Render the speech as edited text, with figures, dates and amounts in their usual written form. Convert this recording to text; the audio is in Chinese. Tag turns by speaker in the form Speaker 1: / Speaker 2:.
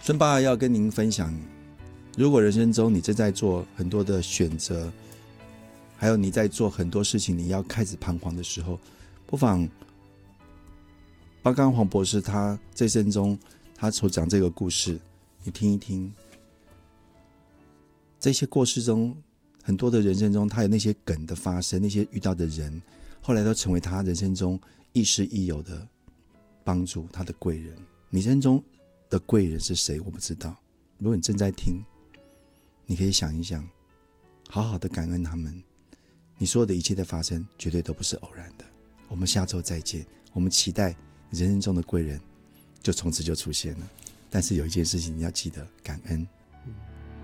Speaker 1: 孙爸要跟您分享，如果人生中你正在做很多的选择，还有你在做很多事情，你要开始彷徨的时候，不妨刚刚黄博士他这生中他所讲这个故事，你听一听。这些过世中，很多的人生中，他有那些梗的发生，那些遇到的人，后来都成为他人生中亦师亦友的帮助，他的贵人。你人生中的贵人是谁？我不知道。如果你正在听，你可以想一想，好好的感恩他们。你所有的一切的发生，绝对都不是偶然的。我们下周再见。我们期待人生中的贵人就从此就出现了。但是有一件事情你要记得，感恩。